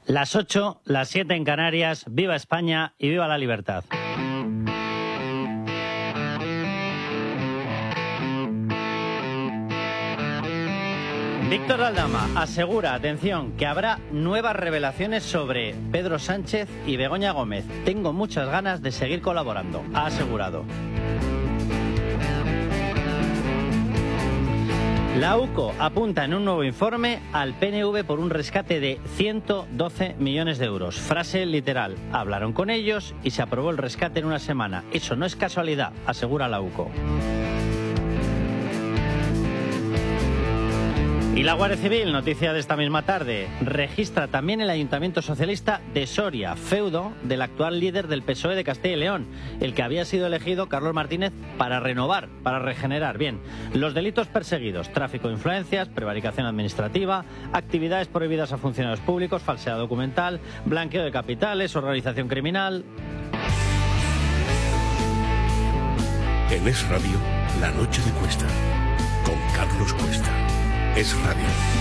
Las 8, las 7 en Canarias. Viva España y viva la libertad. Víctor Aldama asegura, atención, que habrá nuevas revelaciones sobre Pedro Sánchez y Begoña Gómez. Tengo muchas ganas de seguir colaborando, ha asegurado. La UCO apunta en un nuevo informe al PNV por un rescate de 112 millones de euros. Frase literal, hablaron con ellos y se aprobó el rescate en una semana. Eso no es casualidad, asegura la UCO. Y la Guardia Civil, noticia de esta misma tarde, registra también el Ayuntamiento Socialista de Soria, feudo del actual líder del PSOE de Castilla y León, el que había sido elegido, Carlos Martínez, para renovar, para regenerar. Bien, los delitos perseguidos: tráfico de influencias, prevaricación administrativa, actividades prohibidas a funcionarios públicos, falsedad documental, blanqueo de capitales, organización criminal. En Es Radio, La Noche de Cuesta, con Carlos Cuesta. Es Radio.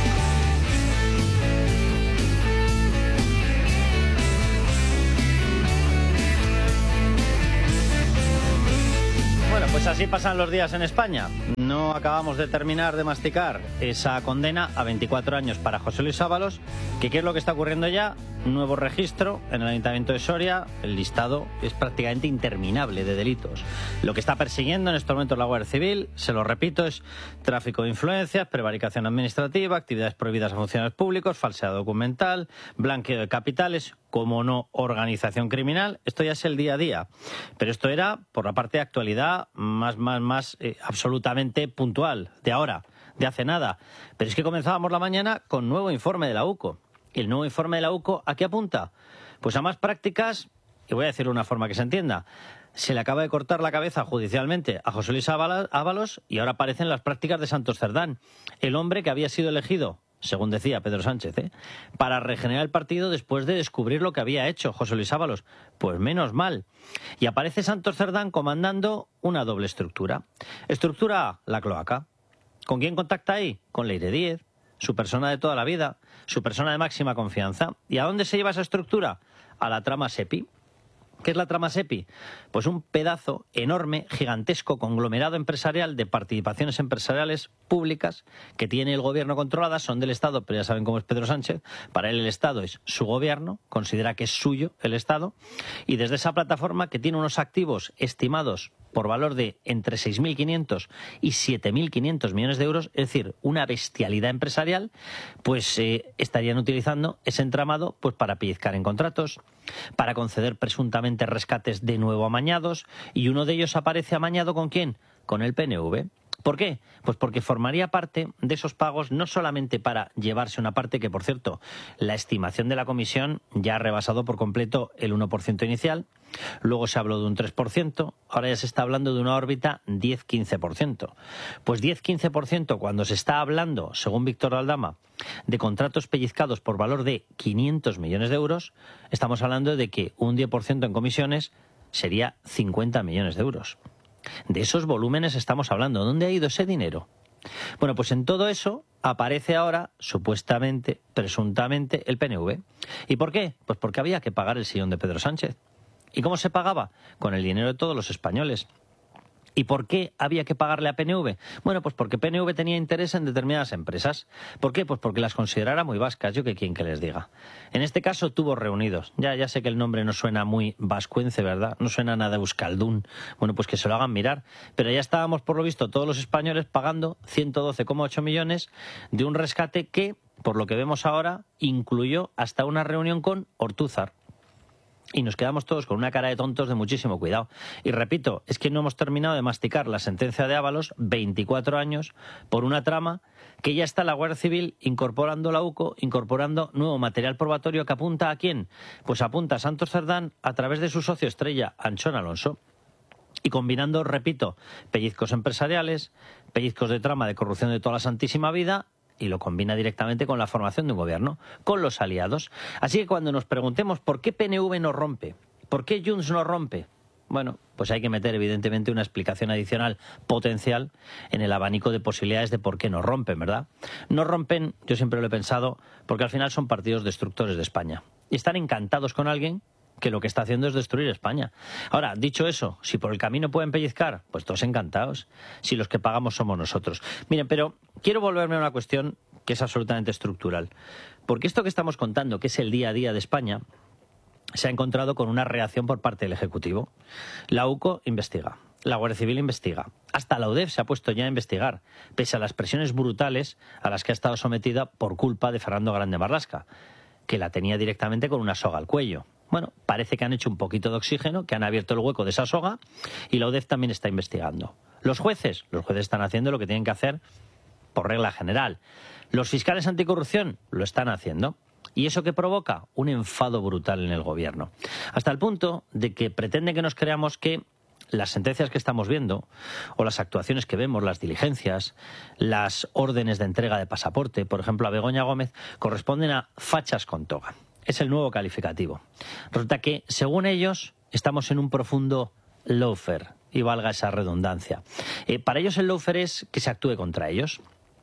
Bueno, pues así pasan los días en España. No acabamos de terminar de masticar esa condena a 24 años para José Luis Ábalos, que ¿qué es lo que está ocurriendo ya? Nuevo registro en el Ayuntamiento de Soria. El listado es prácticamente interminable de delitos. Lo que está persiguiendo en estos momentos la Guardia Civil, se lo repito, es tráfico de influencias, prevaricación administrativa, actividades prohibidas a funcionarios públicos, falsedad documental, blanqueo de capitales, como no, organización criminal. Esto ya es el día a día. Pero esto era, por la parte de actualidad, más absolutamente puntual, de ahora, de hace nada. Pero es que comenzábamos la mañana con nuevo informe de la UCO. El nuevo informe de la UCO, ¿a qué apunta? Pues a más prácticas, y voy a decirlo de una forma que se entienda. Se le acaba de cortar la cabeza judicialmente a José Luis Ábalos y ahora aparecen las prácticas de Santos Cerdán, el hombre que había sido elegido, según decía Pedro Sánchez, para regenerar el partido después de descubrir lo que había hecho José Luis Ábalos. Pues menos mal. Y aparece Santos Cerdán comandando una doble estructura. Estructura A, la cloaca. ¿Con quién contacta ahí? Con Leire Díez, su persona de toda la vida, su persona de máxima confianza. ¿Y a dónde se lleva esa estructura? A la trama SEPI. ¿Qué es la trama SEPI? Pues un pedazo enorme, gigantesco, conglomerado empresarial de participaciones empresariales públicas que tiene el gobierno controladas, son del Estado, pero ya saben cómo es Pedro Sánchez. Para él el Estado es su gobierno, considera que es suyo el Estado, y desde esa plataforma, que tiene unos activos estimados por valor de entre 6.500 y 7.500 millones de euros, es decir, una bestialidad empresarial, pues estarían utilizando ese entramado pues para pellizcar en contratos, para conceder presuntamente rescates de nuevo amañados, y uno de ellos aparece amañado ¿con quién? Con el PNV. ¿Por qué? Pues porque formaría parte de esos pagos no solamente para llevarse una parte, que por cierto, la estimación de la comisión ya ha rebasado por completo el 1% inicial, luego se habló de un 3%, ahora ya se está hablando de una órbita 10-15%. Pues 10-15% cuando se está hablando, según Víctor Aldama, de contratos pellizcados por valor de 500 millones de euros, estamos hablando de que un 10% en comisiones sería 50 millones de euros. De esos volúmenes estamos hablando. ¿Dónde ha ido ese dinero? Bueno, pues en todo eso aparece ahora, supuestamente, presuntamente, el PNV. ¿Y por qué? Pues porque había que pagar el sillón de Pedro Sánchez. ¿Y cómo se pagaba? Con el dinero de todos los españoles. ¿Y por qué había que pagarle a PNV? Bueno, pues porque PNV tenía interés en determinadas empresas. ¿Por qué? Pues porque las considerara muy vascas, yo que quien que les diga. En este caso, Tubos Reunidos. Ya sé que el nombre no suena muy vascuence, ¿verdad? No suena nada euskaldún. Bueno, pues que se lo hagan mirar. Pero ya estábamos, por lo visto, todos los españoles pagando 112,8 millones de un rescate que, por lo que vemos ahora, incluyó hasta una reunión con Ortúzar. Y nos quedamos todos con una cara de tontos de muchísimo cuidado. Y repito, es que no hemos terminado de masticar la sentencia de Ábalos, 24 años, por una trama que ya está la Guardia Civil incorporando la UCO, incorporando nuevo material probatorio que apunta ¿a quién? Pues apunta a Santos Cerdán a través de su socio estrella, Anchón Alonso. Y combinando, repito, pellizcos empresariales, pellizcos de trama de corrupción de toda la santísima vida, y lo combina directamente con la formación de un gobierno, con los aliados. Así que cuando nos preguntemos por qué PNV no rompe, por qué Junts no rompe, bueno, pues hay que meter evidentemente una explicación adicional potencial en el abanico de posibilidades de por qué no rompen, ¿verdad? No rompen, yo siempre lo he pensado, porque al final son partidos destructores de España. y están encantados con alguien que lo que está haciendo es destruir España. Ahora, dicho eso, si por el camino pueden pellizcar, pues todos encantados, si los que pagamos somos nosotros. Miren, pero quiero volverme a una cuestión que es absolutamente estructural, porque esto que estamos contando, que es el día a día de España, se ha encontrado con una reacción por parte del Ejecutivo. La UCO investiga, la Guardia Civil investiga, hasta la UDEF se ha puesto ya a investigar, pese a las presiones brutales a las que ha estado sometida por culpa de Fernando Grande Marlaska, que la tenía directamente con una soga al cuello. Bueno, parece que han hecho un poquito de oxígeno, que han abierto el hueco de esa soga, y la UDEF también está investigando. Los jueces están haciendo lo que tienen que hacer por regla general. Los fiscales anticorrupción lo están haciendo. ¿Y eso qué provoca? Un enfado brutal en el gobierno. Hasta el punto de que pretende que nos creamos que las sentencias que estamos viendo, o las actuaciones que vemos, las diligencias, las órdenes de entrega de pasaporte, por ejemplo a Begoña Gómez, corresponden a fachas con toga. Es el nuevo calificativo. Resulta que, según ellos, estamos en un profundo lawfare, y valga esa redundancia. Para ellos el lawfare es que se actúe contra ellos.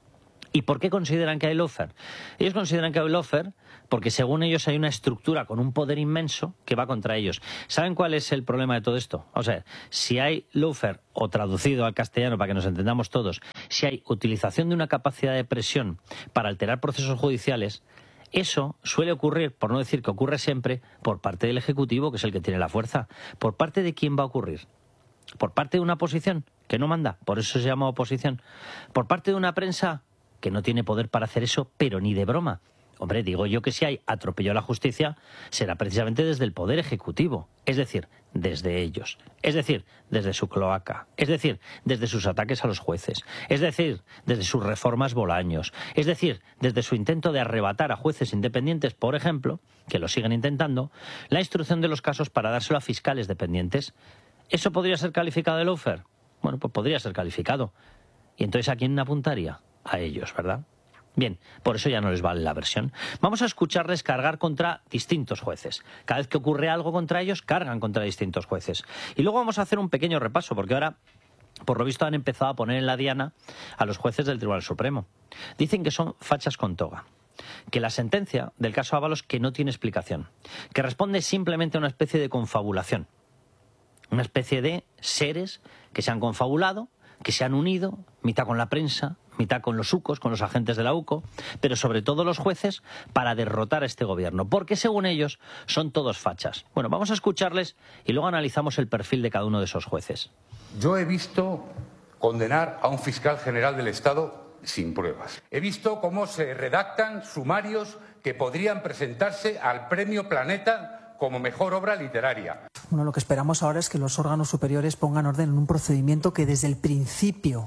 ¿Y por qué consideran que hay lawfare? Ellos consideran que hay lawfare porque, según ellos, hay una estructura con un poder inmenso que va contra ellos. ¿Saben cuál es el problema de todo esto? O sea, si hay lawfare, o traducido al castellano para que nos entendamos todos, si hay utilización de una capacidad de presión para alterar procesos judiciales, eso suele ocurrir, por no decir que ocurre siempre, por parte del Ejecutivo, que es el que tiene la fuerza. ¿Por parte de quién va a ocurrir? ¿Por parte de una oposición que no manda? Por eso se llama oposición. ¿Por parte de una prensa que no tiene poder para hacer eso, pero ni de broma? Hombre, digo yo que si hay atropello a la justicia, será precisamente desde el Poder Ejecutivo, es decir, desde ellos, es decir, desde su cloaca, es decir, desde sus ataques a los jueces, es decir, desde sus reformas Bolaños, es decir, desde su intento de arrebatar a jueces independientes, por ejemplo, que lo siguen intentando, la instrucción de los casos para dárselo a fiscales dependientes. ¿Eso podría ser calificado de lawfare? Bueno, pues podría ser calificado. ¿Y entonces a quién apuntaría? A ellos, ¿verdad? Bien, por eso ya no les vale la versión. Vamos a escucharles cargar contra distintos jueces. Cada vez que ocurre algo contra ellos, cargan contra distintos jueces. Y luego vamos a hacer un pequeño repaso, porque ahora, por lo visto, han empezado a poner en la diana a los jueces del Tribunal Supremo. Dicen que son fachas con toga, que la sentencia del caso Ábalos que no tiene explicación, que responde simplemente a una especie de confabulación, una especie de seres que se han confabulado, que se han unido, mitad con la prensa, mitad con los UCOs, con los agentes de la UCO, pero sobre todo los jueces, para derrotar a este gobierno, porque según ellos son todos fachas. Bueno, vamos a escucharles y luego analizamos el perfil de cada uno de esos jueces. Yo he visto condenar a un fiscal general del Estado sin pruebas. He visto cómo se redactan sumarios que podrían presentarse al Premio Planeta como mejor obra literaria. Bueno, lo que esperamos ahora es que los órganos superiores pongan orden en un procedimiento que desde el principio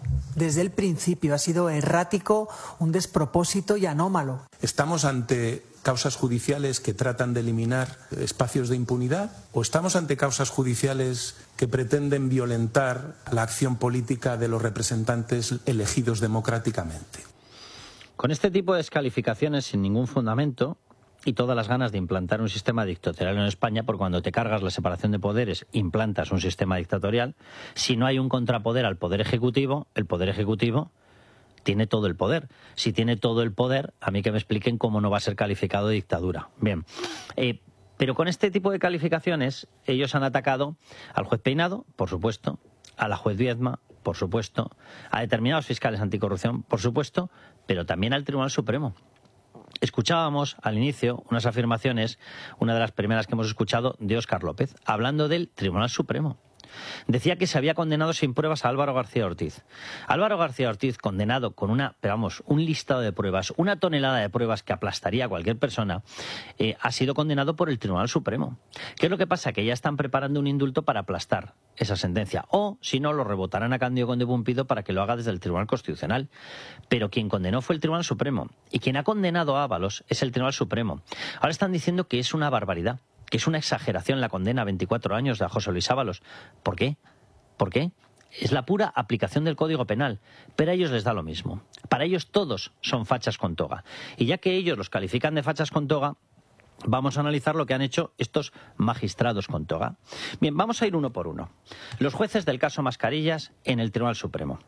ha sido errático, un despropósito y anómalo. ¿Estamos ante causas judiciales que tratan de eliminar espacios de impunidad o estamos ante causas judiciales que pretenden violentar la acción política de los representantes elegidos democráticamente? Con este tipo de descalificaciones sin ningún fundamento y todas las ganas de implantar un sistema dictatorial en España, por cuando te cargas la separación de poderes, implantas un sistema dictatorial, si no hay un contrapoder al Poder Ejecutivo, el Poder Ejecutivo tiene todo el poder. Si tiene todo el poder, a mí que me expliquen cómo no va a ser calificado de dictadura. Bien, pero con este tipo de calificaciones, ellos han atacado al juez Peinado, por supuesto, a la juez Viedma, por supuesto, a determinados fiscales anticorrupción, por supuesto, pero también al Tribunal Supremo. Escuchábamos al inicio unas afirmaciones, una de las primeras que hemos escuchado, de Óscar López, hablando del Tribunal Supremo. Decía que se había condenado sin pruebas a Álvaro García Ortiz. Álvaro García Ortiz, condenado con un listado de pruebas, una tonelada de pruebas que aplastaría a cualquier persona, ha sido condenado por el Tribunal Supremo. ¿Qué es lo que pasa? Que ya están preparando un indulto para aplastar esa sentencia. O, si no, lo rebotarán a Cándido Conde Pumpido para que lo haga desde el Tribunal Constitucional. Pero quien condenó fue el Tribunal Supremo. Y quien ha condenado a Ábalos es el Tribunal Supremo. Ahora están diciendo que es una barbaridad, que es una exageración la condena a 24 años de José Luis Ábalos. ¿Por qué? ¿Por qué? Es la pura aplicación del Código Penal, pero a ellos les da lo mismo. Para ellos todos son fachas con toga. Y ya que ellos los califican de fachas con toga, vamos a analizar lo que han hecho estos magistrados con toga. Bien, vamos a ir uno por uno. Los jueces del caso Mascarillas en el Tribunal Supremo.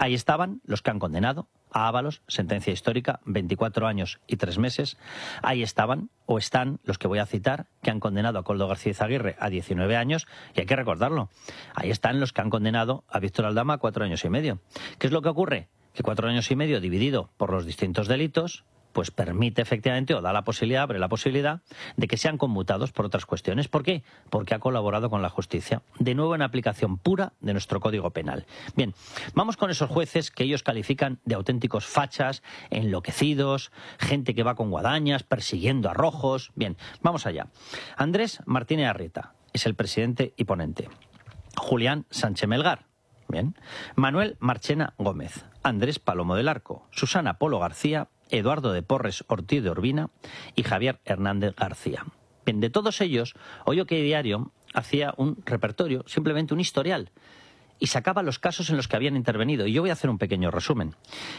Ahí estaban los que han condenado a Ábalos, sentencia histórica, 24 años y 3 meses. Ahí estaban, o están, los que voy a citar, que han condenado a Koldo García Izaguirre a 19 años, y hay que recordarlo. Ahí están los que han condenado a Víctor Aldama a 4 años y medio. ¿Qué es lo que ocurre? Que 4 años y medio dividido por los distintos delitos, pues permite efectivamente, o da la posibilidad, abre la posibilidad de que sean conmutados por otras cuestiones. ¿Por qué? Porque ha colaborado con la justicia. De nuevo en aplicación pura de nuestro Código Penal. Bien, vamos con esos jueces que ellos califican de auténticos fachas, enloquecidos, gente que va con guadañas, persiguiendo a rojos. Bien, vamos allá. Andrés Martínez Arrieta es el presidente y ponente. Julián Sánchez Melgar. Bien. Manuel Marchena Gómez. Andrés Palomo del Arco. Susana Polo García. Eduardo de Porres Ortiz de Urbina y Javier Hernández García. Bien, de todos ellos, hoy OK Diario hacía un repertorio, simplemente un historial, y sacaba los casos en los que habían intervenido. Y yo voy a hacer un pequeño resumen.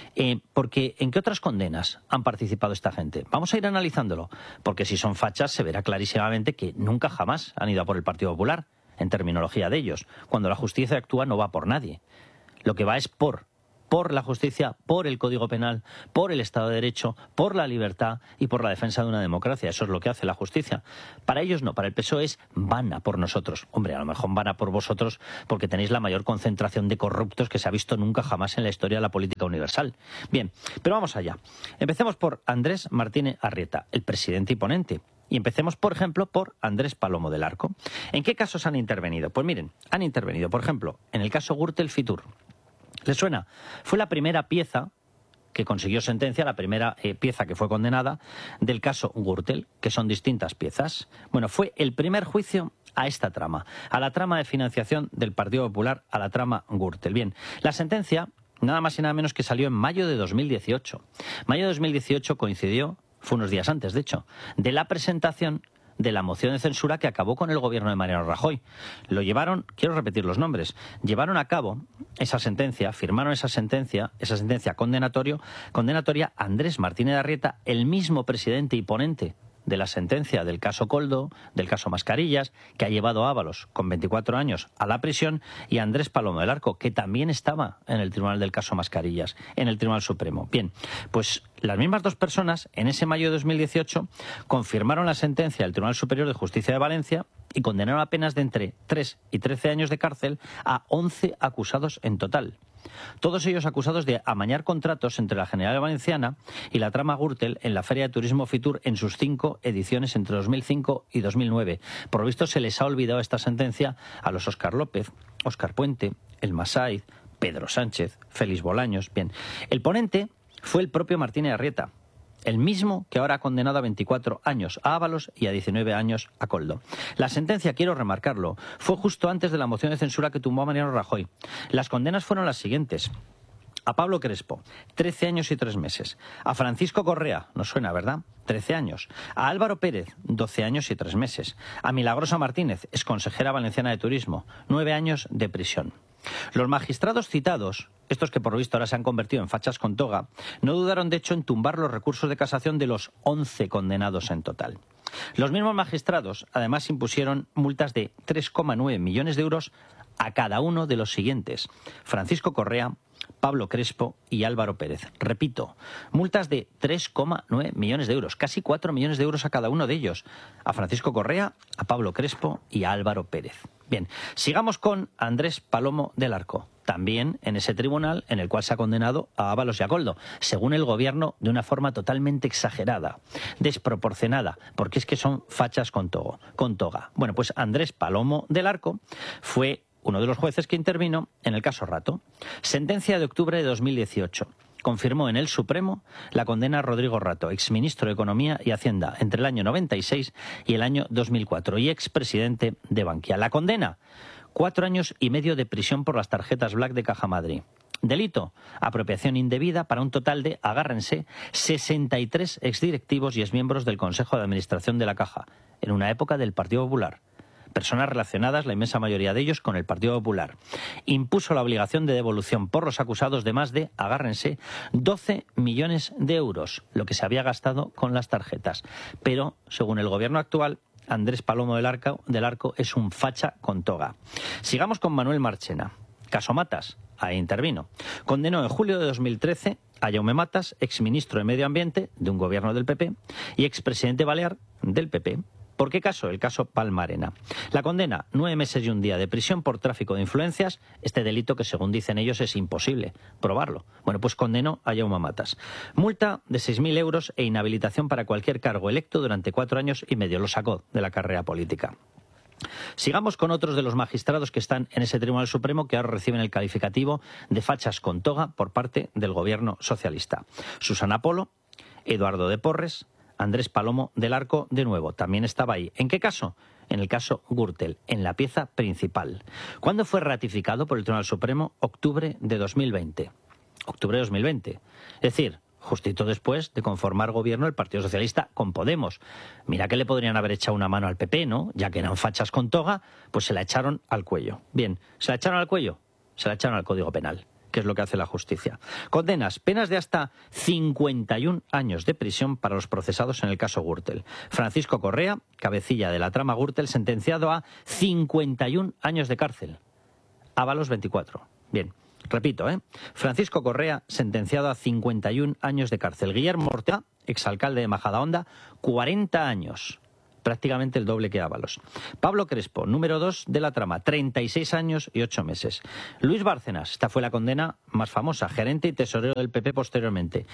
Porque ¿en qué otras condenas han participado esta gente? Vamos a ir analizándolo, porque si son fachas se verá clarísimamente que nunca jamás han ido a por el Partido Popular, en terminología de ellos. Cuando la justicia actúa no va por nadie. Lo que va es por la justicia, por el Código Penal, por el Estado de Derecho, por la libertad y por la defensa de una democracia. Eso es lo que hace la justicia. Para ellos no, para el PSOE es van a por nosotros. Hombre, a lo mejor van a por vosotros porque tenéis la mayor concentración de corruptos que se ha visto nunca jamás en la historia de la política universal. Bien, pero vamos allá. Empecemos por Andrés Martínez Arrieta, el presidente y ponente. Y empecemos, por ejemplo, por Andrés Palomo del Arco. ¿En qué casos han intervenido? Pues miren, han intervenido, por ejemplo, en el caso Gürtel Fitur. ¿Les suena? Fue la primera pieza que consiguió sentencia, la primera pieza que fue condenada del caso Gürtel, que son distintas piezas. Bueno, fue el primer juicio a esta trama, a la trama de financiación del Partido Popular, a la trama Gürtel. Bien, la sentencia, nada más y nada menos que salió en mayo de 2018. Mayo de 2018 coincidió, fue unos días antes, de hecho, de la presentación de la moción de censura que acabó con el gobierno de Mariano Rajoy. Lo llevaron, quiero repetir los nombres, llevaron a cabo esa sentencia, firmaron esa sentencia condenatoria Andrés Martínez Arrieta, el mismo presidente y ponente de la sentencia del caso Koldo, del caso Mascarillas, que ha llevado a Ábalos con 24 años a la prisión, y a Andrés Palomo del Arco, que también estaba en el tribunal del caso Mascarillas, en el Tribunal Supremo. Bien, pues las mismas dos personas, en ese mayo de 2018, confirmaron la sentencia del Tribunal Superior de Justicia de Valencia y condenaron a penas de entre 3 y 13 años de cárcel a 11 acusados en total. Todos ellos acusados de amañar contratos entre la Generalitat Valenciana y la trama Gürtel en la Feria de Turismo Fitur en sus 5 ediciones entre 2005 y 2009. Por lo visto se les ha olvidado esta sentencia a los Óscar López, Óscar Puente, El Masaiz, Pedro Sánchez, Félix Bolaños. Bien, el ponente fue el propio Martínez Arrieta, el mismo que ahora ha condenado a 24 años a Ábalos y a 19 años a Koldo. La sentencia, quiero remarcarlo, fue justo antes de la moción de censura que tumbó a Mariano Rajoy. Las condenas fueron las siguientes. A Pablo Crespo, 13 años y 3 meses. A Francisco Correa, nos suena, ¿verdad? 13 años. A Álvaro Pérez, 12 años y 3 meses. A Milagrosa Martínez, exconsejera valenciana de Turismo, 9 años de prisión. Los magistrados citados, estos que por lo visto ahora se han convertido en fachas con toga, no dudaron de hecho en tumbar los recursos de casación de los 11 condenados en total. Los mismos magistrados además impusieron multas de 3,9 millones de euros a cada uno de los siguientes: Francisco Correa, Pablo Crespo y Álvaro Pérez. Repito, multas de 3,9 millones de euros, casi 4 millones de euros a cada uno de ellos. A Francisco Correa, a Pablo Crespo y a Álvaro Pérez. Bien, sigamos con Andrés Palomo del Arco, también en ese tribunal en el cual se ha condenado a Ábalos y a Koldo, según el gobierno, de una forma totalmente exagerada, desproporcionada, porque es que son fachas con toga. Bueno, pues Andrés Palomo del Arco fue uno de los jueces que intervino en el caso Rato. Sentencia de octubre de 2018. Confirmó en el Supremo la condena a Rodrigo Rato, exministro de Economía y Hacienda entre el año 96 y el año 2004 y expresidente de Bankia. La condena: 4 años y medio de prisión por las tarjetas Black de Caja Madrid. Delito: apropiación indebida para un total de, agárrense, 63 exdirectivos y exmiembros del Consejo de Administración de la Caja, en una época del Partido Popular. Personas relacionadas, la inmensa mayoría de ellos, con el Partido Popular. Impuso la obligación de devolución por los acusados de más de, agárrense, 12 millones de euros, lo que se había gastado con las tarjetas. Pero, según el gobierno actual, Andrés Palomo del Arco es un facha con toga. Sigamos con Manuel Marchena. Caso Matas, ahí intervino. Condenó en julio de 2013 a Jaume Matas, exministro de Medio Ambiente de un gobierno del PP y expresidente balear del PP. ¿Por qué caso? El caso Palma-Arena. La condena, 9 meses y un día de prisión por tráfico de influencias, este delito que según dicen ellos es imposible probarlo. Bueno, pues condenó a Jaume Matas. Multa de 6.000 euros e inhabilitación para cualquier cargo electo durante 4 años y medio. Lo sacó de la carrera política. Sigamos con otros de los magistrados que están en ese Tribunal Supremo que ahora reciben el calificativo de fachas con toga por parte del gobierno socialista. Susana Polo, Eduardo de Porres, Andrés Palomo del Arco, de nuevo, también estaba ahí. ¿En qué caso? En el caso Gürtel, en la pieza principal. ¿Cuándo fue ratificado por el Tribunal Supremo? Octubre de 2020. Octubre de 2020. Es decir, justito después de conformar gobierno el Partido Socialista con Podemos. Mira que le podrían haber echado una mano al PP, ¿no? Ya que eran fachas con toga, pues se la echaron al cuello. Bien, ¿se la echaron al cuello? Se la echaron al Código Penal, que es lo que hace la justicia. Condenas, penas de hasta 51 años de prisión para los procesados en el caso Gürtel. Francisco Correa, cabecilla de la trama Gürtel, sentenciado a 51 años de cárcel. Ábalos, 24. Bien, repito, Francisco Correa, sentenciado a 51 años de cárcel. Guillermo Ortega, exalcalde de Majadahonda, 40 años. Prácticamente el doble que Ábalos. Pablo Crespo, número 2 de la trama, 36 años y 8 meses. Luis Bárcenas, esta fue la condena más famosa, gerente y tesorero del PP posteriormente,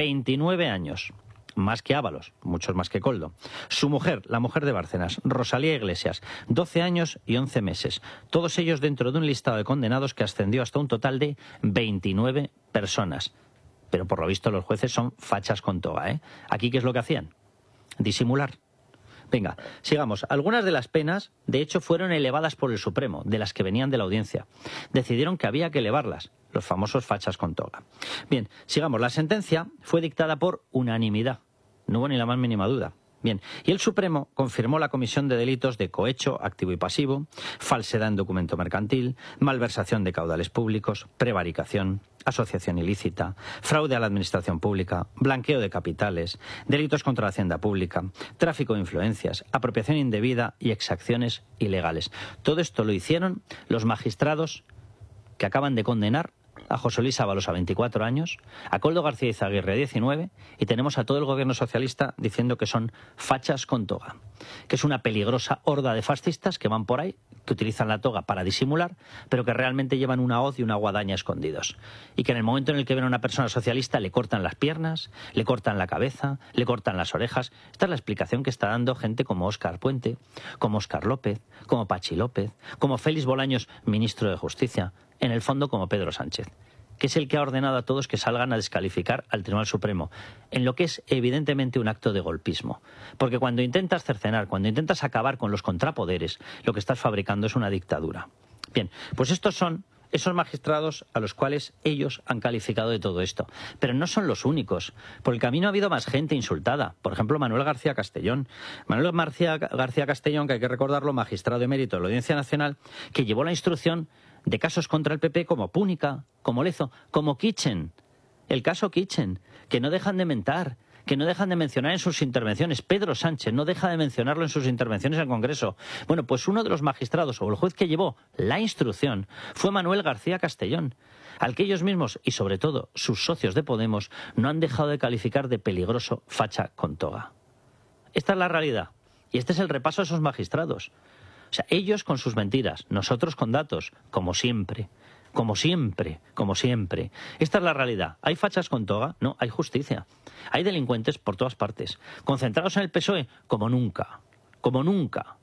29 años. Más que Ábalos, muchos más que Coldo. Su mujer, la mujer de Bárcenas, Rosalía Iglesias, 12 años y 11 meses. Todos ellos dentro de un listado de condenados que ascendió hasta un total de 29 personas. Pero por lo visto los jueces son fachas con toga, Aquí, ¿qué es lo que hacían? Disimular. Venga, sigamos. Algunas de las penas, de hecho, fueron elevadas por el Supremo, de las que venían de la audiencia. Decidieron que había que elevarlas, los famosos fachas con toga. Bien, sigamos. La sentencia fue dictada por unanimidad. No hubo ni la más mínima duda. Bien, y el Supremo confirmó la comisión de delitos de cohecho, activo y pasivo, falsedad en documento mercantil, malversación de caudales públicos, prevaricación, asociación ilícita, fraude a la administración pública, blanqueo de capitales, delitos contra la hacienda pública, tráfico de influencias, apropiación indebida y exacciones ilegales. Todo esto lo hicieron los magistrados que acaban de condenar a José Luis Ábalos a 24 años, a Koldo García Izaguirre a 19, y tenemos a todo el gobierno socialista diciendo que son fachas con toga, que es una peligrosa horda de fascistas que van por ahí, que utilizan la toga para disimular, pero que realmente llevan una hoz y una guadaña escondidos. Y que en el momento en el que ven a una persona socialista le cortan las piernas, le cortan la cabeza, le cortan las orejas. Esta es la explicación que está dando gente como Óscar Puente, como Óscar López, como Pachi López, como Félix Bolaños, ministro de Justicia, en el fondo como Pedro Sánchez, que es el que ha ordenado a todos que salgan a descalificar al Tribunal Supremo, en lo que es evidentemente un acto de golpismo. Porque cuando intentas cercenar, cuando intentas acabar con los contrapoderes, lo que estás fabricando es una dictadura. Bien, pues estos son esos magistrados a los cuales ellos han calificado de todo esto. Pero no son los únicos. Por el camino ha habido más gente insultada. Por ejemplo, Manuel García Castellón. Manuel García Castellón, que hay que recordarlo, magistrado emérito de la Audiencia Nacional, que llevó la instrucción de casos contra el PP como Púnica, como Lezo, como Kitchen. El caso Kitchen, que no dejan de mentar, que no dejan de mencionar en sus intervenciones. Pedro Sánchez no deja de mencionarlo en sus intervenciones en el Congreso. Bueno, pues uno de los magistrados o el juez que llevó la instrucción fue Manuel García Castellón, al que ellos mismos y sobre todo sus socios de Podemos no han dejado de calificar de peligroso facha con toga. Esta es la realidad y este es el repaso de esos magistrados. O sea, ellos con sus mentiras, nosotros con datos, como siempre. Como siempre, como siempre. Esta es la realidad. ¿Hay fachas con toga? No, hay justicia. Hay delincuentes por todas partes. Concentrados en el PSOE, como nunca. Como nunca.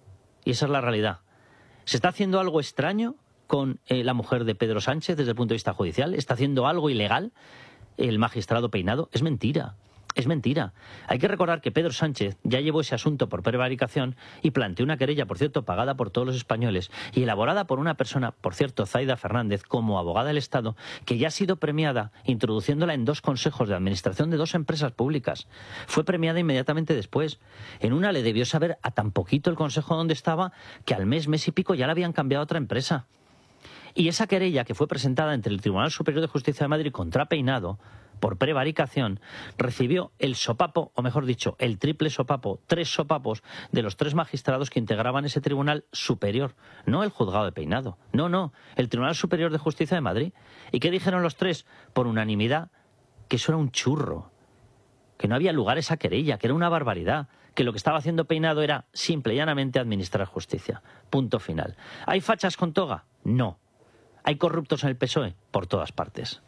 Y esa es la realidad. ¿Se está haciendo algo extraño con la mujer de Pedro Sánchez desde el punto de vista judicial? ¿Está haciendo algo ilegal el magistrado Peinado? Es mentira. Es mentira. Hay que recordar que Pedro Sánchez ya llevó ese asunto por prevaricación y planteó una querella, por cierto, pagada por todos los españoles y elaborada por una persona, por cierto, Zaida Fernández, como abogada del Estado, que ya ha sido premiada introduciéndola en 2 consejos de administración de 2 empresas públicas. Fue premiada inmediatamente después. En una le debió saber a tan poquito el consejo donde estaba que al mes y pico ya la habían cambiado a otra empresa. Y esa querella que fue presentada ante el Tribunal Superior de Justicia de Madrid contra Peinado, por prevaricación, recibió el sopapo, o mejor dicho, el triple sopapo, 3 sopapos de los 3 magistrados que integraban ese Tribunal Superior, no el Juzgado de Peinado, no, el Tribunal Superior de Justicia de Madrid. ¿Y qué dijeron los 3? Por unanimidad, que eso era un churro, que no había lugar a esa querella, que era una barbaridad, que lo que estaba haciendo Peinado era simple y llanamente administrar justicia. Punto final. ¿Hay fachas con toga? No. ¿Hay corruptos en el PSOE? Por todas partes.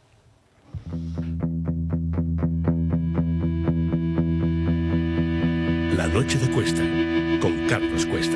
La noche de Cuesta, con Carlos Cuesta.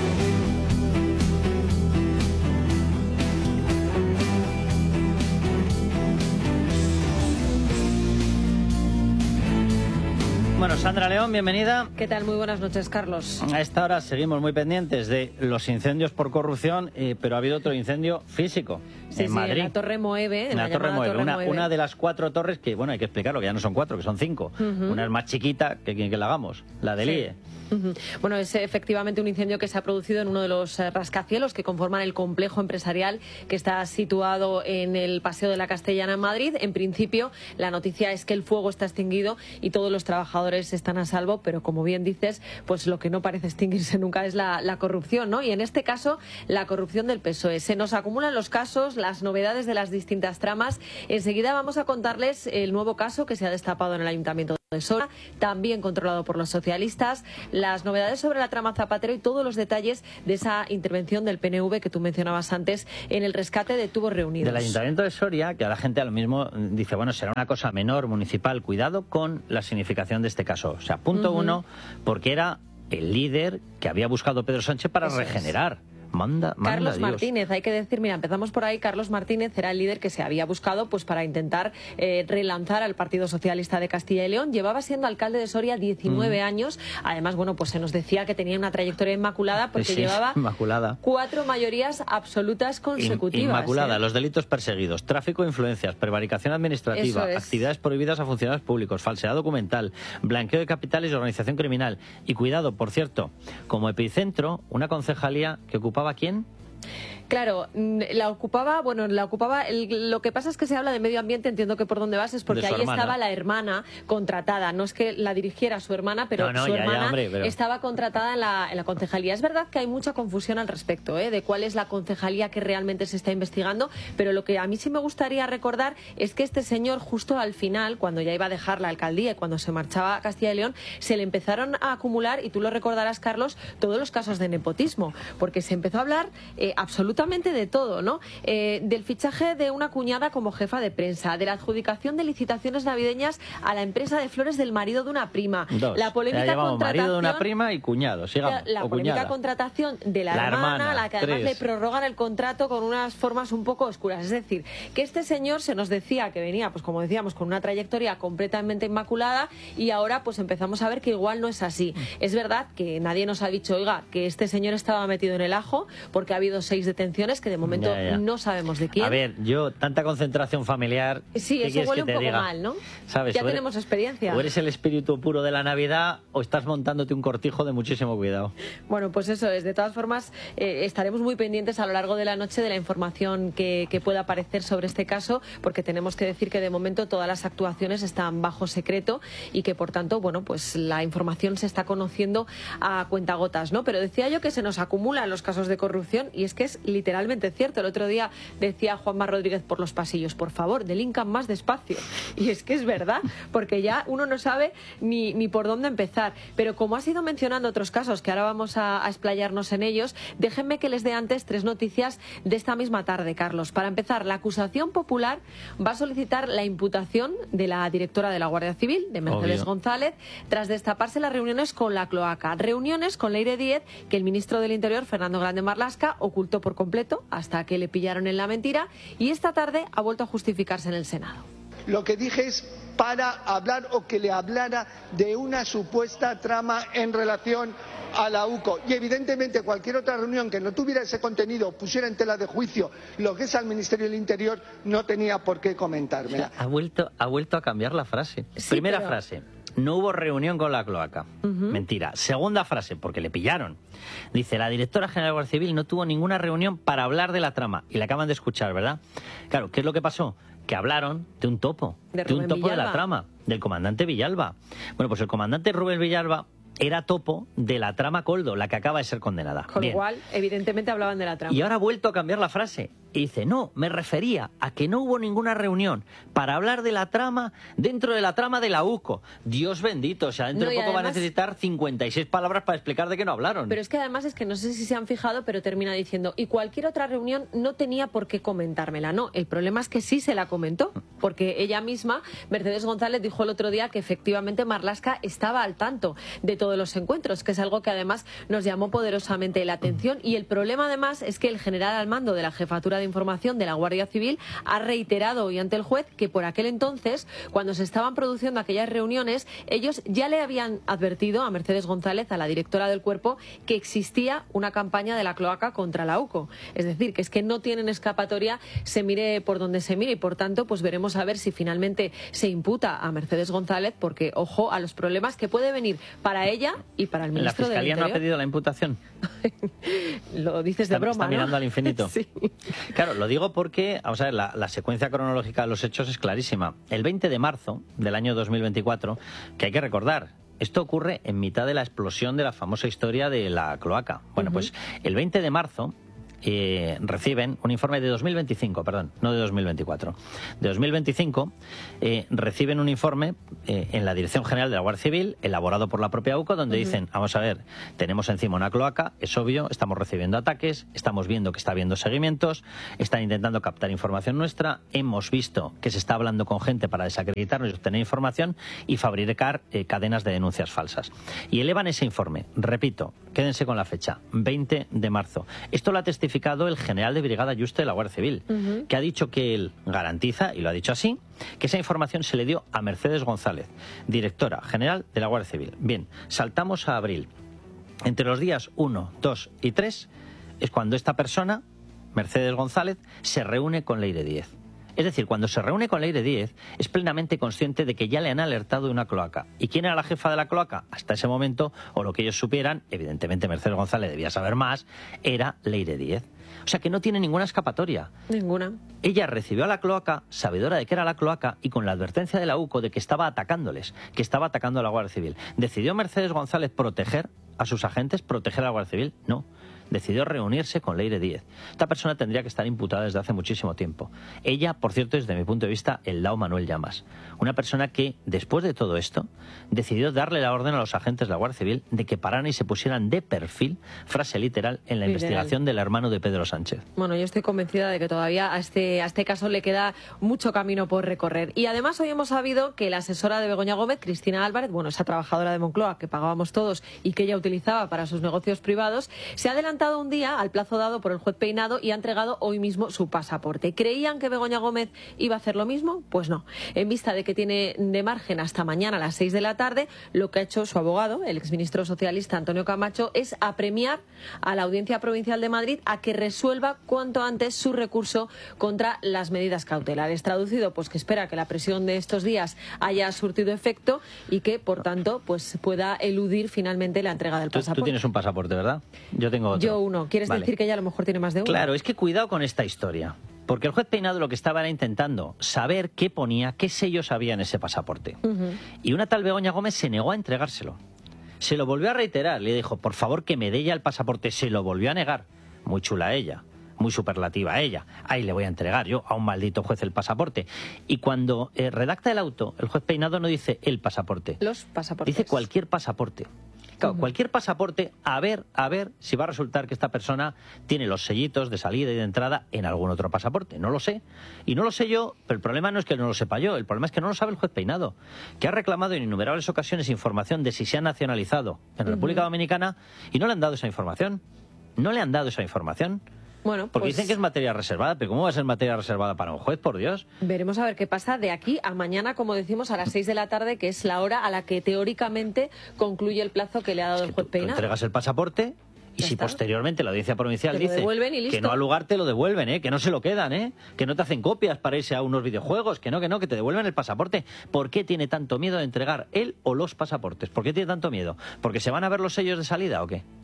Bueno, Sandra León, bienvenida. ¿Qué tal? Muy buenas noches, Carlos. A esta hora seguimos muy pendientes de los incendios por corrupción, pero ha habido otro incendio físico en Madrid. En la Torre Moeve. En la Torre Moeve, una de las 4 torres que, bueno, hay que explicarlo, que ya no son 4, que son 5. Una es más chiquita que la hagamos, la del IE. Bueno, es efectivamente un incendio que se ha producido en uno de los rascacielos que conforman el complejo empresarial que está situado en el Paseo de la Castellana en Madrid. En principio, la noticia es que el fuego está extinguido y todos los trabajadores están a salvo, pero como bien dices, pues lo que no parece extinguirse nunca es la corrupción, ¿no? Y en este caso, la corrupción del PSOE. Se nos acumulan los casos, las novedades de las distintas tramas. Enseguida vamos a contarles el nuevo caso que se ha destapado en el Ayuntamiento de Soria, también controlado por los socialistas, las novedades sobre la trama Zapatero y todos los detalles de esa intervención del PNV que tú mencionabas antes en el rescate de tubos reunidos. Del Ayuntamiento de Soria, que a la gente a lo mismo dice, bueno, será una cosa menor, municipal, cuidado con la significación de este caso. O sea, punto 1, porque era el líder que había buscado Pedro Sánchez para regenerar. Manda Carlos Dios. Martínez, hay que decir, mira, empezamos por ahí. Carlos Martínez era el líder que se había buscado pues para intentar relanzar al Partido Socialista de Castilla y León. Llevaba siendo alcalde de Soria 19 años. Además, bueno, pues se nos decía que tenía una trayectoria inmaculada porque llevaba 4 mayorías absolutas consecutivas. Inmaculada, los delitos perseguidos, tráfico de influencias, prevaricación administrativa, actividades prohibidas a funcionarios públicos, falsedad documental, blanqueo de capitales y organización criminal. Y cuidado, por cierto, como epicentro, una concejalía que ocupaba ¿a quién? Claro, la ocupaba, lo que pasa es que se habla de medio ambiente, entiendo que por dónde vas es porque ahí estaba la hermana contratada, no es que la dirigiera su hermana, pero su hermana estaba contratada en la concejalía. Es verdad que hay mucha confusión al respecto, de cuál es la concejalía que realmente se está investigando, pero lo que a mí sí me gustaría recordar es que este señor justo al final, cuando ya iba a dejar la alcaldía y cuando se marchaba a Castilla y León, se le empezaron a acumular, y tú lo recordarás, Carlos, todos los casos de nepotismo, porque se empezó a hablar absolutamente de todo, ¿no? Del fichaje de una cuñada como jefa de prensa, de la adjudicación de licitaciones navideñas a la empresa de flores del marido de una prima, la polémica contratación, marido de una prima y cuñado, sigamos, la polémica contratación de la hermana, la que además le prorrogan el contrato con unas formas un poco oscuras. Es decir, que este señor se nos decía que venía, pues como decíamos, con una trayectoria completamente inmaculada, y ahora pues empezamos a ver que igual no es así. Es verdad que nadie nos ha dicho, oiga, que este señor estaba metido en el ajo, porque ha habido 6 detenciones que de momento no sabemos de quién. A ver, tanta concentración familiar. Sí, eso huele un poco mal, ¿no? ¿Sabes? Ya tenemos experiencia. O eres el espíritu puro de la Navidad o estás montándote un cortijo de muchísimo cuidado. Bueno, pues eso es. De todas formas, estaremos muy pendientes a lo largo de la noche de la información que pueda aparecer sobre este caso, porque tenemos que decir que de momento todas las actuaciones están bajo secreto y que, por tanto, bueno, pues la información se está conociendo a cuentagotas, ¿no? Pero decía yo que se nos acumulan los casos de corrupción, y es que es literalmente cierto. El otro día decía Juanma Rodríguez por los pasillos, por favor, delincan más despacio. Y es que es verdad, porque ya uno no sabe ni por dónde empezar. Pero como has ido mencionando otros casos, que ahora vamos a explayarnos en ellos, déjenme que les dé antes 3 noticias de esta misma tarde, Carlos. Para empezar, la acusación popular va a solicitar la imputación de la directora de la Guardia Civil, de Mercedes González, tras destaparse las reuniones con la cloaca. Reuniones con Leire Díez, que el ministro del Interior, Fernando Grande Marlaska, ocultó por completo hasta que le pillaron en la mentira, y esta tarde ha vuelto a justificarse en el Senado. Lo que dije es para hablar, o que le hablara, de una supuesta trama en relación a la UCO, y evidentemente cualquier otra reunión que no tuviera ese contenido, pusiera en tela de juicio lo que es al Ministerio del Interior, no tenía por qué comentármela. Ha vuelto a cambiar la frase. Primera frase: no hubo reunión con la cloaca. Mentira. Segunda frase, porque le pillaron. Dice, la directora general de la Guardia Civil no tuvo ninguna reunión para hablar de la trama. Y la acaban de escuchar, ¿verdad? Claro, ¿qué es lo que pasó? que hablaron de un topo, de un topo Villalba. de la trama, del comandante Villalba. Bueno, pues el comandante Rubén Villalba era topo de la trama Koldo, la que acaba de ser condenada. Con lo cual, evidentemente hablaban de la trama. Y ahora ha vuelto a cambiar la frase. Y dice, no, me refería a que no hubo ninguna reunión para hablar de la trama dentro de la trama de la UCO. Dios bendito, o sea, dentro de poco además, va a necesitar 56 palabras para explicar de qué no hablaron. Pero es que además es que no sé si se han fijado, pero termina diciendo, y cualquier otra reunión no tenía por qué comentármela. No, el problema es que sí se la comentó, porque ella misma, Mercedes González, dijo el otro día que efectivamente Marlaska estaba al tanto de todos los encuentros, que es algo que además nos llamó poderosamente la atención. Y el problema además es que el general al mando de la Jefatura de Información de la Guardia Civil ha reiterado hoy ante el juez que por aquel entonces, cuando se estaban produciendo aquellas reuniones, ellos ya le habían advertido a Mercedes González, a la directora del cuerpo, que existía una campaña de la cloaca contra la UCO. Es decir, que es que no tienen escapatoria, se mire por donde se mire, y por tanto pues veremos a ver si finalmente se imputa a Mercedes González, porque ojo a los problemas que puede venir para ella y para el ministro del Interior. ¿La Fiscalía no ha pedido la imputación? Lo dices de broma, está mirando ¿no? al infinito. Sí. Claro, lo digo porque, vamos a ver, la secuencia cronológica de los hechos es clarísima. El 20 de marzo del año 2024, que hay que recordar, esto ocurre en mitad de la explosión de la famosa historia de la cloaca. Bueno, pues el 20 de marzo reciben un informe de 2025, perdón, no de 2024. De 2025 reciben un informe en la Dirección General de la Guardia Civil, elaborado por la propia UCO, donde dicen, vamos a ver, tenemos encima una cloaca, es obvio, estamos recibiendo ataques, estamos viendo que está habiendo seguimientos, están intentando captar información nuestra, hemos visto que se está hablando con gente para desacreditarnos y obtener información y fabricar cadenas de denuncias falsas. Y elevan ese informe, repito, quédense con la fecha, 20 de marzo. Esto lo ha testificado el general de brigada Yuste de la Guardia Civil, que ha dicho que él garantiza, y lo ha dicho así, que esa información se le dio a Mercedes González, directora general de la Guardia Civil. Bien, saltamos a abril. Entre los días 1, 2 y 3 es cuando esta persona, Mercedes González, se reúne con Leire Díez. Es decir, cuando se reúne con Leire Díez, es plenamente consciente de que ya le han alertado de una cloaca. ¿Y quién era la jefa de la cloaca? Hasta ese momento, o lo que ellos supieran, evidentemente Mercedes González debía saber más, era Leire Díez. O sea que no tiene ninguna escapatoria. Ninguna. Ella recibió a la cloaca, sabedora de que era la cloaca, y con la advertencia de la UCO de que estaba atacándoles, que estaba atacando a la Guardia Civil. ¿Decidió Mercedes González proteger a sus agentes, proteger a la Guardia Civil? No. Decidió reunirse con Leire Díez. Esta persona tendría que estar imputada desde hace muchísimo tiempo. Ella, por cierto, desde mi punto de vista, el Lao Manuel Llamas. Una persona que, después de todo esto, decidió darle la orden a los agentes de la Guardia Civil de que pararan y se pusieran de perfil, frase literal, en la investigación del hermano de Pedro Sánchez. Bueno, yo estoy convencida de que todavía a este caso le queda mucho camino por recorrer. Y además hoy hemos sabido que la asesora de Begoña Gómez, Cristina Álvarez, bueno, esa trabajadora de Moncloa que pagábamos todos y que ella utilizaba para sus negocios privados, se ha adelantado un día al plazo dado por el juez Peinado y ha entregado hoy mismo su pasaporte. ¿Creían que Begoña Gómez iba a hacer lo mismo? Pues no. En vista de que tiene de margen hasta mañana a las 6 de la tarde, lo que ha hecho su abogado, el exministro socialista Antonio Camacho, es apremiar a la Audiencia Provincial de Madrid a que resuelva cuanto antes su recurso contra las medidas cautelares. Traducido, pues que espera que la presión de estos días haya surtido efecto y que, por tanto, pues pueda eludir finalmente la entrega del pasaporte. Tú tienes un pasaporte, ¿verdad? Yo tengo otro. Yo uno. ¿Quieres decir que ella a lo mejor tiene más de uno? Claro, es que cuidado con esta historia. Porque el juez Peinado lo que estaba era intentando saber qué ponía, qué sellos había en ese pasaporte. Y una tal Begoña Gómez se negó a entregárselo. Se lo volvió a reiterar. Le dijo, por favor, que me dé ya el pasaporte. Se lo volvió a negar. Muy chula ella. Muy superlativa ella. Ahí le voy a entregar yo a un maldito juez el pasaporte. Y cuando redacta el auto, el juez Peinado no dice el pasaporte. Los pasaportes. Dice cualquier pasaporte. Claro, cualquier pasaporte, a ver si va a resultar que esta persona tiene los sellitos de salida y de entrada en algún otro pasaporte. No lo sé. Y no lo sé yo, pero el problema no es que no lo sepa yo, el problema es que no lo sabe el juez Peinado, que ha reclamado en innumerables ocasiones información de si se ha nacionalizado en República Dominicana y no le han dado esa información. No le han dado esa información. Bueno, porque pues dicen que es materia reservada, pero ¿cómo va a ser materia reservada para un juez, por Dios? Veremos a ver qué pasa de aquí a mañana, como decimos, a las 6 de la tarde, que es la hora a la que teóricamente concluye el plazo que le ha dado el juez Peinado. Tú entregas el pasaporte y si posteriormente la Audiencia Provincial dice que no al lugar, te lo devuelven, que no se lo quedan, que no te hacen copias para irse a unos videojuegos, que no, que te devuelven el pasaporte. ¿Por qué tiene tanto miedo de entregar él o los pasaportes? ¿Por qué tiene tanto miedo? ¿Porque se van a ver los sellos de salida o qué?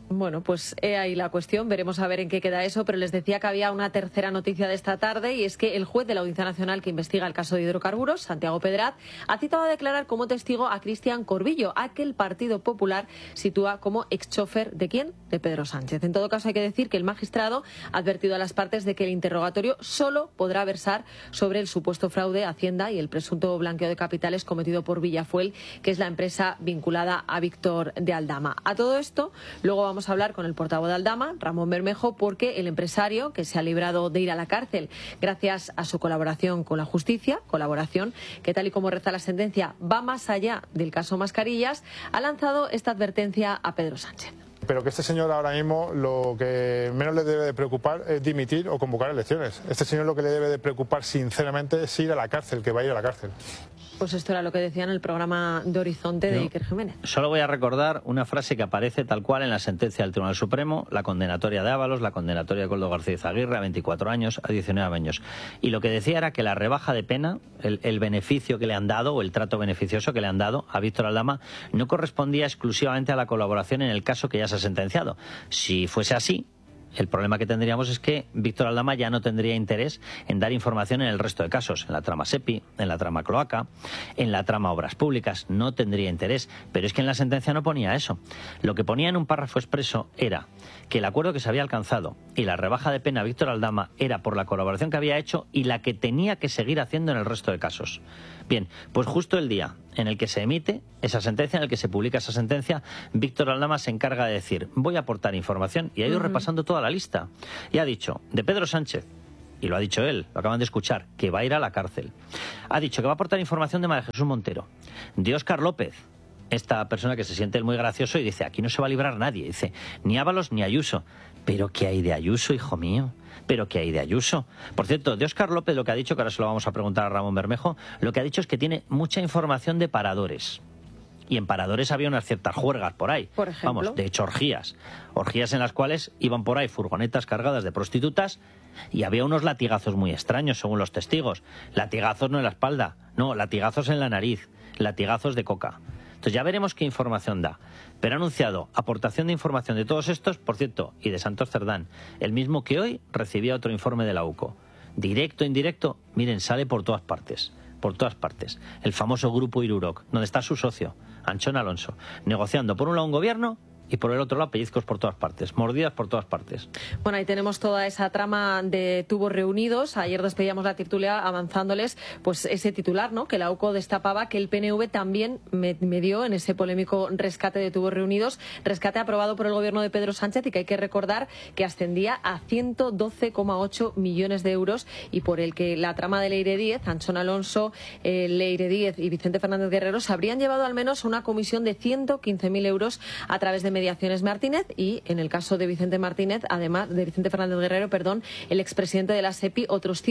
Bueno, pues he ahí la cuestión, veremos a ver en qué queda eso, pero les decía que había una tercera noticia de esta tarde y es que el juez de la Audiencia Nacional que investiga el caso de hidrocarburos, Santiago Pedraz, ha citado a declarar como testigo a Cristian Corbillo, a que el Partido Popular sitúa como exchofer ¿de quién? De Pedro Sánchez. En todo caso hay que decir que el magistrado ha advertido a las partes de que el interrogatorio solo podrá versar sobre el supuesto fraude a Hacienda y el presunto blanqueo de capitales cometido por Villafuel, que es la empresa vinculada a Víctor de Aldama. A todo esto, luego vamos a hablar con el portavoz de Aldama, Ramón Bermejo, porque el empresario, que se ha librado de ir a la cárcel gracias a su colaboración con la justicia, colaboración que, tal y como reza la sentencia, va más allá del caso Mascarillas, ha lanzado esta advertencia a Pedro Sánchez. Pero que este señor ahora mismo lo que menos le debe de preocupar es dimitir o convocar elecciones. Este señor lo que le debe de preocupar sinceramente es ir a la cárcel, que va a ir a la cárcel. Pues esto era lo que decía en el programa de Horizonte de Iker Jiménez. Solo voy a recordar una frase que aparece tal cual en la sentencia del Tribunal Supremo, la condenatoria de Ábalos, la condenatoria de Koldo García Izaguirre a 24 años, a 19 años. Y lo que decía era que la rebaja de pena, el beneficio que le han dado, o el trato beneficioso que le han dado a Víctor Aldama, no correspondía exclusivamente a la colaboración en el caso que ya se ha sentenciado. Si fuese así, el problema que tendríamos es que Víctor Aldama ya no tendría interés en dar información en el resto de casos, en la trama SEPI, en la trama Cloaca, en la trama Obras Públicas, no tendría interés. Pero es que en la sentencia no ponía eso. Lo que ponía en un párrafo expreso era que el acuerdo que se había alcanzado y la rebaja de pena a Víctor Aldama era por la colaboración que había hecho y la que tenía que seguir haciendo en el resto de casos. Bien, pues justo el día en el que se emite esa sentencia, en el que se publica esa sentencia, Víctor Aldama se encarga de decir, voy a aportar información, y ha ido repasando toda la lista. Y ha dicho, de Pedro Sánchez, y lo ha dicho él, lo acaban de escuchar, que va a ir a la cárcel. Ha dicho que va a aportar información de María Jesús Montero, de Óscar López, esta persona que se siente muy gracioso y dice, aquí no se va a librar nadie. Dice, ni Ábalos ni Ayuso. ¿Pero qué hay de Ayuso, hijo mío? ¿Pero qué hay de Ayuso? Por cierto, de Óscar López lo que ha dicho, que ahora se lo vamos a preguntar a Ramón Bermejo, lo que ha dicho es que tiene mucha información de paradores. Y en paradores había unas ciertas juergas por ahí. Por ejemplo. Vamos, de hecho, orgías. Orgías en las cuales iban por ahí furgonetas cargadas de prostitutas y había unos latigazos muy extraños, según los testigos. Latigazos no en la espalda, no, latigazos en la nariz, latigazos de coca. Entonces ya veremos qué información da. Pero ha anunciado aportación de información de todos estos, por cierto, y de Santos Cerdán, el mismo que hoy recibía otro informe de la UCO. Directo, indirecto, miren, sale por todas partes. Por todas partes. El famoso grupo Iruroc, donde está su socio, Anchón Alonso, negociando por un lado un gobierno y por el otro lado pellizcos por todas partes, mordidas por todas partes. Bueno, ahí tenemos toda esa trama de tubos reunidos. Ayer despedíamos la tertulia avanzándoles pues ese titular, ¿no?, que la UCO destapaba que el PNV también medió en ese polémico rescate de tubos reunidos, rescate aprobado por el gobierno de Pedro Sánchez y que hay que recordar que ascendía a 112,8 millones de euros y por el que la trama de Leire Díez, Anchón Alonso, Leire Díez y Vicente Fernández Guerrero se habrían llevado al menos una comisión de 115.000 euros a través de Mediaciones Martínez y en el caso de Vicente Martínez, además de Vicente Fernández Guerrero, el expresidente de la SEPI, otros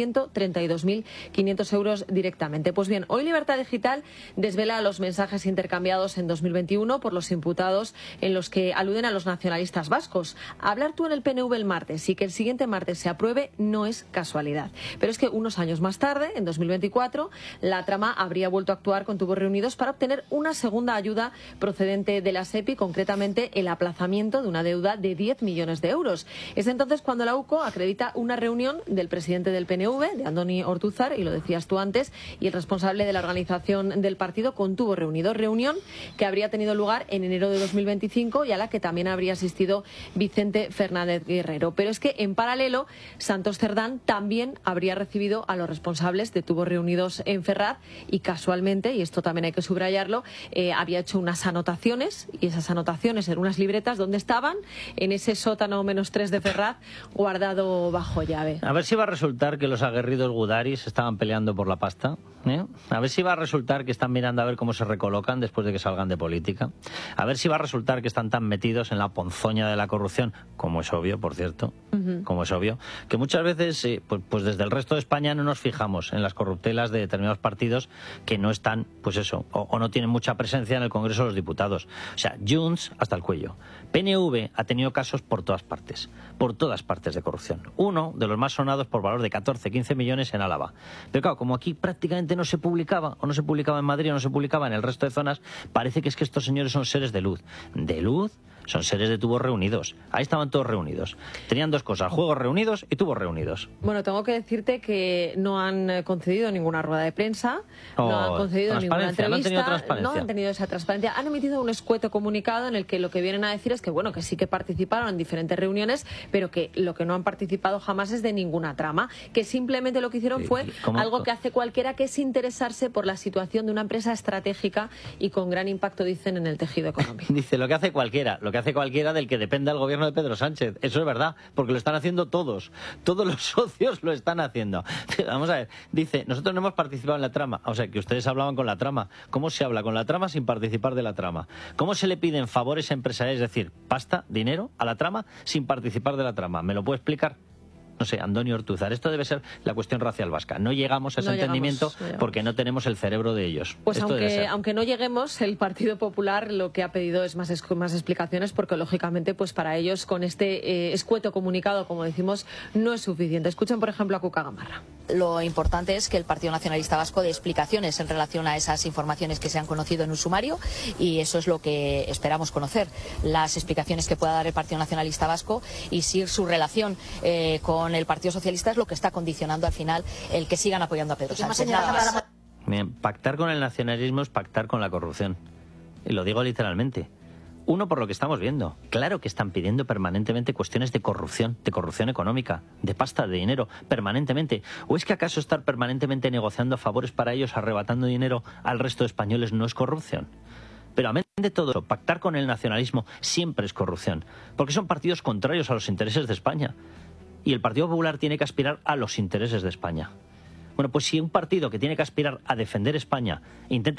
132.500 euros directamente. Pues bien, hoy Libertad Digital desvela los mensajes intercambiados en 2021 por los imputados en los que aluden a los nacionalistas vascos. Hablar tú en el PNV el martes y que el siguiente martes se apruebe no es casualidad. Pero es que unos años más tarde, en 2024, la trama habría vuelto a actuar con tubos reunidos para obtener una segunda ayuda procedente de la SEPI, concretamente el aplazamiento de una deuda de 10 millones de euros. Es entonces cuando la UCO acredita una reunión del presidente del PNV, de Andoni Ortúzar, y lo decías tú antes, y el responsable de la organización del partido con tubos reunidos. Reunión que habría tenido lugar en enero de 2025 y a la que también habría asistido Vicente Fernández Guerrero. Pero es que en paralelo, Santos Cerdán también habría recibido a los responsables de tubos reunidos en Ferraz y casualmente, y esto también hay que subrayarlo, había hecho unas anotaciones y esas anotaciones eran unas libretas donde estaban en ese sótano -3 de Ferraz guardado bajo llave. A ver si va a resultar que los aguerridos gudaris estaban peleando por la pasta, ¿eh? A ver si va a resultar que están mirando a ver cómo se recolocan después de que salgan de política. A ver si va a resultar que están tan metidos en la ponzoña de la corrupción, como es obvio, por cierto, como es obvio, que muchas veces pues desde el resto de España no nos fijamos en las corruptelas de determinados partidos que no están, pues eso, o no tienen mucha presencia en el Congreso de los Diputados. O sea, Junts hasta el cuello. PNV ha tenido casos por todas partes de corrupción. Uno de los más sonados por valor de 14-15 millones en Álava. Pero claro, como aquí prácticamente no se publicaba, o no se publicaba en Madrid o no se publicaba en el resto de zonas, parece que es que estos señores son seres de luz. ¿De luz? son seres de tubos reunidos. Ahí estaban todos reunidos. Tenían dos cosas, juegos reunidos y tubos reunidos. Bueno, tengo que decirte que no han concedido ninguna rueda de prensa, no han concedido ninguna entrevista, no han tenido esa transparencia. Han emitido un escueto comunicado en el que lo que vienen a decir es que, bueno, que sí que participaron en diferentes reuniones, pero que lo que no han participado jamás es de ninguna trama, que simplemente lo que hicieron fue algo que hace cualquiera, que es interesarse por la situación de una empresa estratégica y con gran impacto, dicen, en el tejido económico. Dice, lo que hace cualquiera del que dependa el gobierno de Pedro Sánchez. Eso es verdad, porque lo están haciendo todos los socios lo están haciendo. Vamos a ver, dice, nosotros no hemos participado en la trama, o sea, que ustedes hablaban con la trama. ¿Cómo se habla con la trama sin participar de la trama? ¿Cómo se le piden favores empresariales, es decir, pasta, dinero, a la trama sin participar de la trama? ¿Me lo puede explicar? No sé, Antonio Ortúzar, esto debe ser la cuestión racial vasca. No llegamos a ese entendimiento porque no tenemos el cerebro de ellos. Pues aunque no lleguemos, el Partido Popular lo que ha pedido es más explicaciones, porque lógicamente pues para ellos con este escueto comunicado, como decimos, no es suficiente. Escuchen, por ejemplo, a Cuca Gamarra. Lo importante es que el Partido Nacionalista Vasco dé explicaciones en relación a esas informaciones que se han conocido en un sumario, y eso es lo que esperamos conocer, las explicaciones que pueda dar el Partido Nacionalista Vasco, y si su relación con el Partido Socialista es lo que está condicionando al final el que sigan apoyando a Pedro Sánchez. Bien, pactar con el nacionalismo es pactar con la corrupción. Y lo digo literalmente. Uno, por lo que estamos viendo. Claro que están pidiendo permanentemente cuestiones de corrupción económica, de pasta, de dinero, permanentemente. ¿O es que acaso estar permanentemente negociando favores para ellos, arrebatando dinero al resto de españoles, no es corrupción? Pero amén de todo eso, pactar con el nacionalismo siempre es corrupción, porque son partidos contrarios a los intereses de España. Y el Partido Popular tiene que aspirar a los intereses de España. Bueno, pues si un partido que tiene que aspirar a defender España intenta